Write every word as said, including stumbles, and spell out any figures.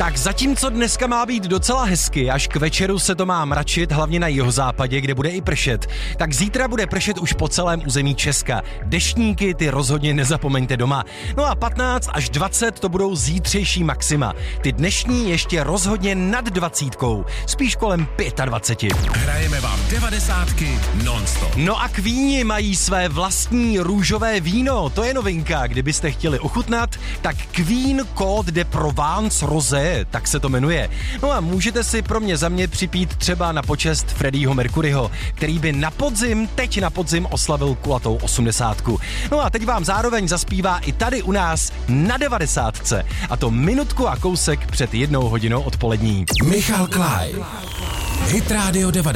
Tak zatímco dneska má být docela hezky, až k večeru se to má mračit, hlavně na jihozápadě, kde bude i pršet, tak zítra bude pršet už po celém území Česka. Deštníky ty rozhodně nezapomeňte doma. No a patnáct až dvacet to budou zítřejší maxima. Ty dnešní ještě rozhodně nad dvacítkou, spíš kolem dvacet pět. Hrajeme vám devadesátky non-stop. No a Queeni mají své vlastní růžové víno, to je novinka. Kdybyste chtěli ochutnat, tak Queen Côte de Provence Rosé, tak se to jmenuje. No a můžete si pro mě za mě připít třeba na počest Freddieho Mercuryho, který by na podzim, teď na podzim oslavil kulatou osmdesátku. No a teď vám zároveň zaspívá i tady u nás na devadesátce. A to minutku a kousek před jednou hodinou odpolední. Michal Klaj. Hit Radio devadesát.